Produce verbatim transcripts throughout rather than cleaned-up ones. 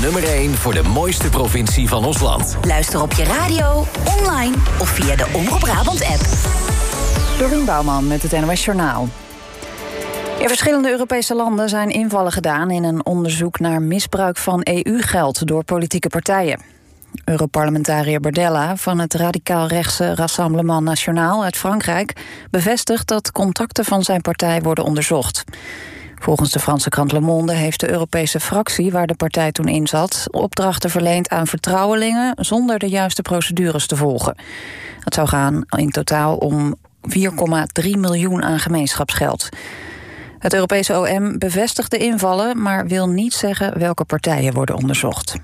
nummer één voor de mooiste provincie van ons land. Luister op je radio, online of via de Omroep Brabant-app. Dorien Bouwman met het N O S Journaal. In verschillende Europese landen zijn invallen gedaan in een onderzoek naar misbruik van E U-geld door politieke partijen. Europarlementariër Bardella van het radicaal-rechtse Rassemblement National uit Frankrijk bevestigt dat contacten van zijn partij worden onderzocht. Volgens de Franse krant Le Monde heeft de Europese fractie waar de partij toen in zat opdrachten verleend aan vertrouwelingen zonder de juiste procedures te volgen. Het zou gaan in totaal om vier komma drie miljoen aan gemeenschapsgeld. Het Europese O M bevestigt de invallen, maar wil niet zeggen welke partijen worden onderzocht.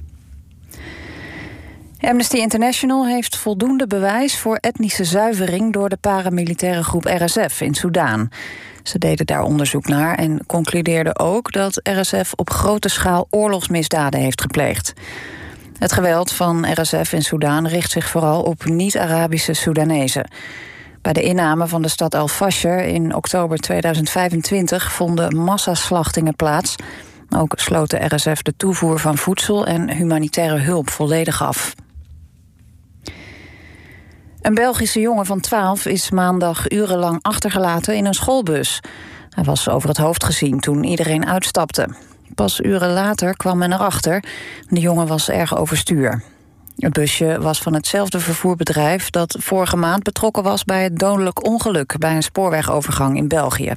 Amnesty International heeft voldoende bewijs voor etnische zuivering door de paramilitaire groep R S F in Soedan. Ze deden daar onderzoek naar en concludeerden ook dat R S F op grote schaal oorlogsmisdaden heeft gepleegd. Het geweld van R S F in Soedan richt zich vooral op niet-Arabische Soedanezen. Bij de inname van de stad Al-Fasher in oktober tweeduizend vijfentwintig vonden massaslachtingen plaats. Ook sloot de R S F de toevoer van voedsel en humanitaire hulp volledig af. Een Belgische jongen van twaalf is maandag urenlang achtergelaten in een schoolbus. Hij was over het hoofd gezien toen iedereen uitstapte. Pas uren later kwam men erachter. De jongen was erg overstuur. Het busje was van hetzelfde vervoerbedrijf dat vorige maand betrokken was bij het dodelijk ongeluk bij een spoorwegovergang in België.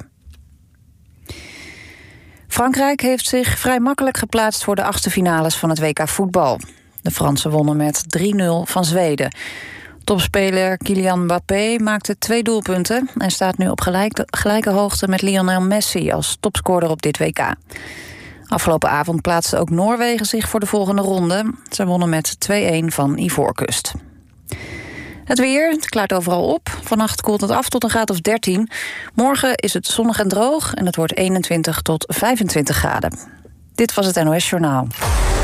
Frankrijk heeft zich vrij makkelijk geplaatst voor de achtste finales van het W K voetbal. De Fransen wonnen met drie nul van Zweden. Topspeler Kylian Mbappé maakte twee doelpunten en staat nu op gelijke, gelijke hoogte met Lionel Messi als topscorer op dit W K. Afgelopen avond plaatste ook Noorwegen zich voor de volgende ronde. Ze wonnen met twee-een van Ivoorkust. Het weer, het klaart overal op. Vannacht koelt het af tot een graad of dertien. Morgen is het zonnig en droog en het wordt eenentwintig tot vijfentwintig graden. Dit was het N O S Journaal.